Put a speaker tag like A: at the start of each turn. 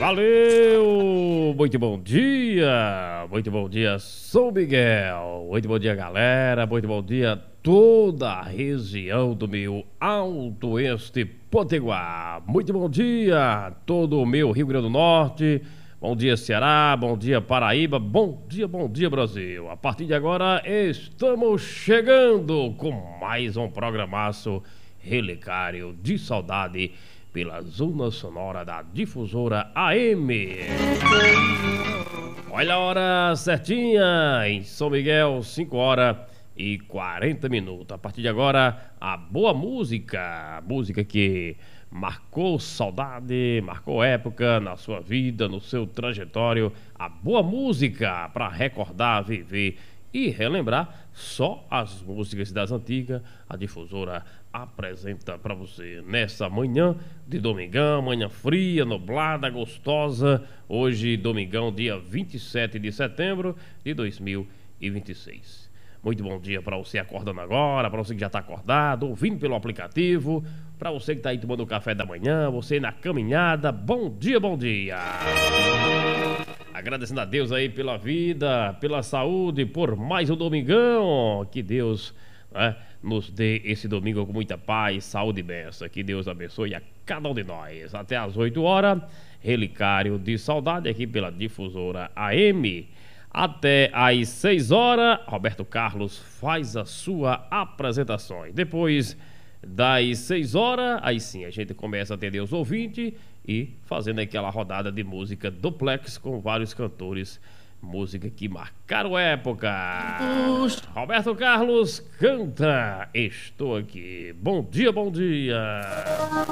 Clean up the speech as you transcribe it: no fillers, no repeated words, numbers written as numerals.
A: Valeu! Muito bom dia, São Miguel, muito bom dia, galera, muito bom dia, toda a região do meu Alto Oeste Potiguar, muito bom dia, todo o meu Rio Grande do Norte, bom dia, Ceará, bom dia, Paraíba, bom dia, Brasil. A partir de agora, estamos chegando com mais um programaço Relicário de Saudade pela Zona Sonora da Difusora AM. Olha a hora certinha, em São Miguel, 5 horas e 40 minutos. A partir de agora, a boa música, a música que marcou saudade, marcou época na sua vida, no seu trajetório. A boa música para recordar, viver e relembrar só as músicas das antigas. A Difusora apresenta para você nessa manhã de domingão, manhã fria, nublada, gostosa. Hoje, domingão, dia 27 de setembro de 2026. Muito bom dia para você acordando agora, para você que já está acordado, ouvindo pelo aplicativo, para você que está aí tomando o café da manhã, você na caminhada. Bom dia, bom dia! Agradecendo a Deus aí pela vida, pela saúde, por mais um domingão. Que Deus, né, nos dê esse domingo com muita paz, saúde e bênção. Que Deus abençoe a cada um de nós. Até às 8 horas, Relicário de Saudade aqui pela Difusora AM. Até às 6 horas, Roberto Carlos faz a sua apresentação. Depois das 6 horas, aí sim a gente começa a atender os ouvintes e fazendo aquela rodada de música duplex com vários cantores, música que marcaram época. Roberto Carlos canta Estou Aqui. Bom dia, bom dia.